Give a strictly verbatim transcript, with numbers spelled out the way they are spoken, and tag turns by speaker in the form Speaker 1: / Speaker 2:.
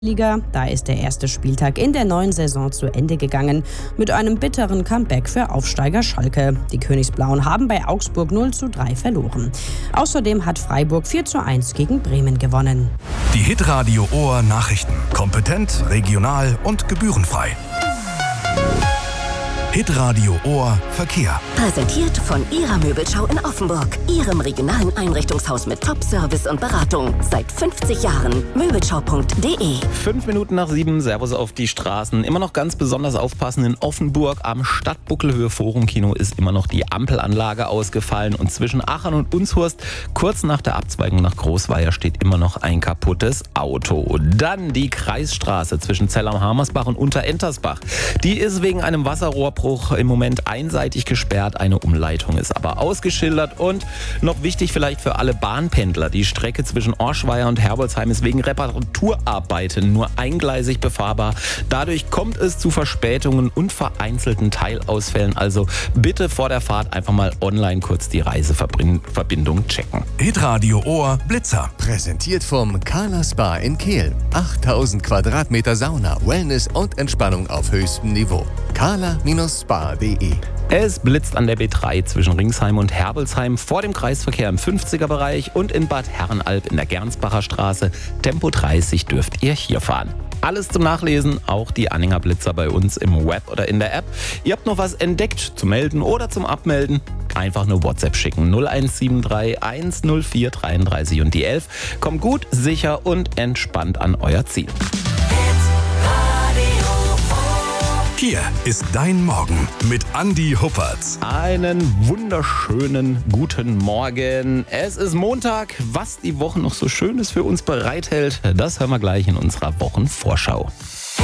Speaker 1: Liga, da ist der erste Spieltag in der neuen Saison zu Ende gegangen mit einem bitteren Comeback für Aufsteiger Schalke. Die Königsblauen haben bei Augsburg null zu drei verloren. Außerdem hat Freiburg vier zu eins gegen Bremen gewonnen.
Speaker 2: Die Hitradio Ohr Nachrichten. Kompetent, regional und gebührenfrei. Hitradio Ohr Verkehr.
Speaker 3: Präsentiert von Ihrer Möbelschau in Offenburg. Ihrem regionalen Einrichtungshaus mit Top-Service und Beratung. Seit fünfzig Jahren. Möbelschau punkt de.
Speaker 4: Fünf Minuten nach sieben, Servus auf die Straßen. Immer noch ganz besonders aufpassen in Offenburg. Am Stadtbuckelhöhe Forum-Kino ist immer noch die Ampelanlage ausgefallen. Und zwischen Aachen und Unshurst, kurz nach der Abzweigung nach Großweier, steht immer noch ein kaputtes Auto. Dann die Kreisstraße zwischen Zell am Hamersbach und Unterentersbach. Die ist wegen einem Wasserrohrbruch im Moment einseitig gesperrt. Eine Umleitung ist aber ausgeschildert. Und noch wichtig vielleicht für alle Bahnpendler: Die Strecke zwischen Orschweier und Herbolzheim ist wegen Reparaturarbeiten nur eingleisig befahrbar. Dadurch kommt es zu Verspätungen und vereinzelten Teilausfällen. Also bitte vor der Fahrt einfach mal online kurz die Reiseverbindung checken.
Speaker 2: Hitradio Ohr Blitzer.
Speaker 5: Präsentiert vom Kala Spa in Kehl. achttausend Quadratmeter Sauna, Wellness und Entspannung auf höchstem Niveau. kala Bindestrich spa punkt de.
Speaker 4: Es blitzt an der B drei zwischen Ringsheim und Herbolzheim, vor dem Kreisverkehr im fünfziger-Bereich und in Bad Herrenalb in der Gernsbacher Straße. Tempo dreißig dürft ihr hier fahren. Alles zum Nachlesen, auch die Anhängerblitzer bei uns im Web oder in der App. Ihr habt noch was entdeckt zum Melden oder zum Abmelden? Einfach eine WhatsApp schicken. null eins sieben drei eins null vier dreiunddreißig und die elf. Kommt gut, sicher und entspannt an euer Ziel.
Speaker 2: Hier ist dein Morgen mit Andi Huppertz.
Speaker 4: Einen wunderschönen guten Morgen. Es ist Montag. Was die Woche noch so Schönes für uns bereithält, das hören wir gleich in unserer Wochenvorschau.